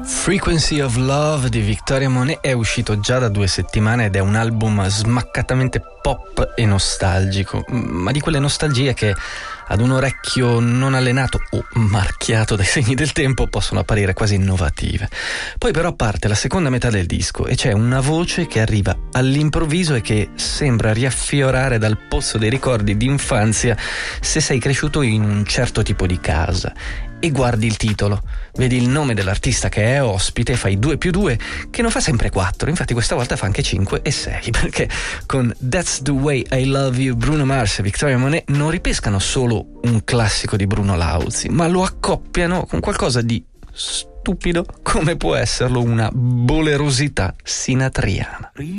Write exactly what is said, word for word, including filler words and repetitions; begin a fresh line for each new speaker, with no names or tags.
Frequency of Love di Victoria Monet è uscito già da due settimane ed è un album smaccatamente pop e nostalgico, ma di quelle nostalgie che ad un orecchio non allenato o marchiato dai segni del tempo possono apparire quasi innovative. Poi però parte la seconda metà del disco e c'è una voce che arriva all'improvviso e che sembra riaffiorare dal pozzo dei ricordi d'infanzia se sei cresciuto in un certo tipo di casa. E guardi il titolo, vedi il nome dell'artista che è ospite, fai due più due, che non fa sempre quattro, infatti questa volta fa anche cinque e sei, perché con That's the Way I Love You Bruno Mars e Victoria Monet non ripescano solo un classico di Bruno Lauzi, ma lo accoppiano con qualcosa di stupido come può esserlo una bolerosità sinatriana.